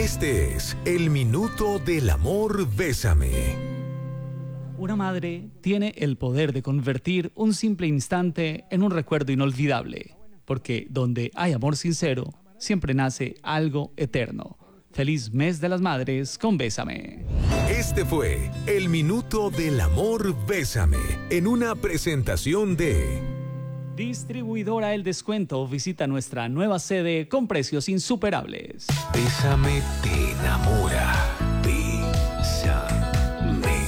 Este es el Minuto del Amor Bésame. Una madre tiene el poder de convertir un simple instante en un recuerdo inolvidable, porque donde hay amor sincero, siempre nace algo eterno. Feliz mes de las madres con Bésame. Este fue el Minuto del Amor Bésame, en una presentación de Distribuidora El Descuento. Visita nuestra nueva sede con precios insuperables. Bésame te enamora.